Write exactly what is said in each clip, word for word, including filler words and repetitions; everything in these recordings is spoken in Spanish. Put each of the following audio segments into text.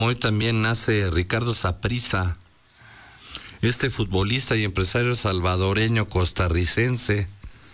Hoy también nace Ricardo Saprissa, este futbolista y empresario salvadoreño costarricense.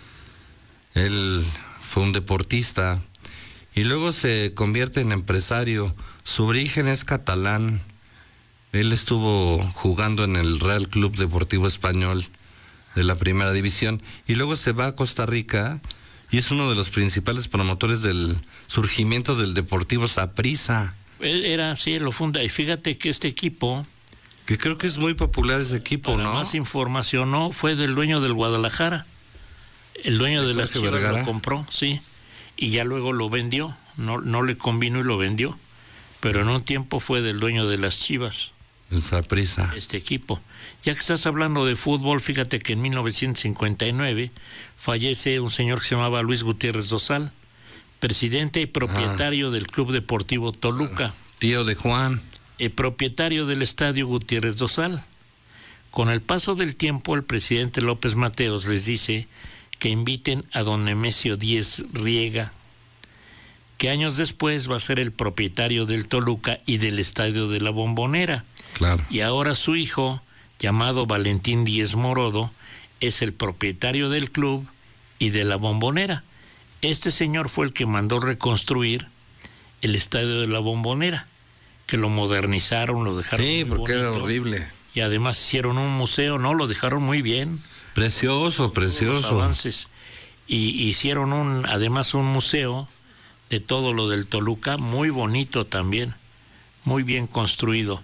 Él fue un deportista y luego se convierte en empresario. Su origen es catalán. Él estuvo jugando en el Real Club Deportivo Español de la Primera División y luego se va a Costa Rica y es uno de los principales promotores del surgimiento del Deportivo Saprissa. Era así, lo funda. Y fíjate que este equipo, que creo que es muy popular ese equipo, para ¿no? más información, ¿no? Fue del dueño del Guadalajara. El dueño de, de las Chivas Vergara lo compró, sí. Y ya luego lo vendió. No, no le convino y lo vendió. Pero en un tiempo fue del dueño de las Chivas. El Saprissa. Este equipo. Ya que estás hablando de fútbol, fíjate que en mil novecientos cincuenta y nueve fallece un señor que se llamaba Luis Gutiérrez Dosal, presidente y propietario ah. del Club Deportivo Toluca. Tío de Juan. El propietario del estadio Gutiérrez Dosal. Con el paso del tiempo, el presidente López Mateos les dice que inviten a don Nemesio Díez Riega, que años después va a ser el propietario del Toluca y del estadio de la Bombonera. Claro. Y ahora su hijo, llamado Valentín Díez Morodo, es el propietario del club y de la Bombonera. Este señor fue el que mandó reconstruir el estadio de la Bombonera, que lo modernizaron, lo dejaron sí, muy porque bonito, era horrible. Y además hicieron un museo, ¿no? Lo dejaron muy bien. Precioso, precioso. Los avances. Y hicieron un, además un museo de todo lo del Toluca, muy bonito también, muy bien construido.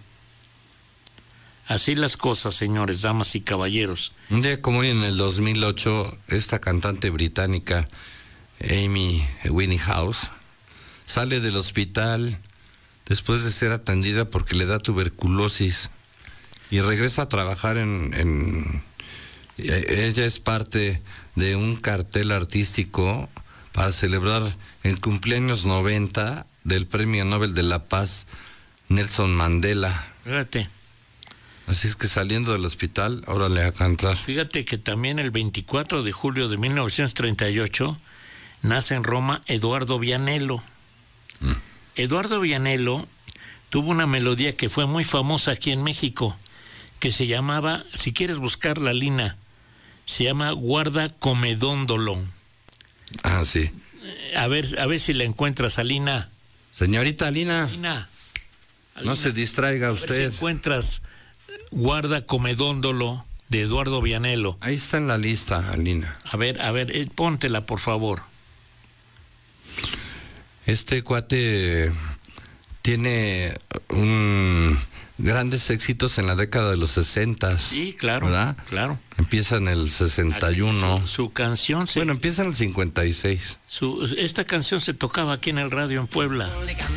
Así las cosas, señores, damas y caballeros. Un día como hoy, en el dos mil ocho, esta cantante británica, Amy Winehouse, sale del hospital después de ser atendida porque le da tuberculosis y regresa a trabajar en, en ella es parte de un cartel artístico para celebrar el cumpleaños noventa del Premio Nobel de la Paz Nelson Mandela. Fíjate. Así es que saliendo del hospital, órale a cantar. Fíjate que también el veinticuatro de julio de mil novecientos treinta y ocho nace en Roma Eduardo Vianello. Mm. Eduardo Vianello tuvo una melodía que fue muy famosa aquí en México, que se llamaba, si quieres buscar la lina, se llama Guarda Comedóndolo. Ah, sí. A ver, a ver si la encuentras, Alina. Señorita Alina. Alina. Alina. No se distraiga usted. A ver si encuentras Guarda Comedóndolo de Eduardo Vianello. Ahí está en la lista, Alina. A ver, a ver, eh, póntela, por favor. Este cuate tiene un grandes éxitos en la década de los sesentas. Sí, claro, ¿verdad? Claro. Empieza en el sesenta y uno. Su, su canción se... Bueno, empieza en el cincuenta y seis. Su, esta canción se tocaba aquí en el radio en Puebla.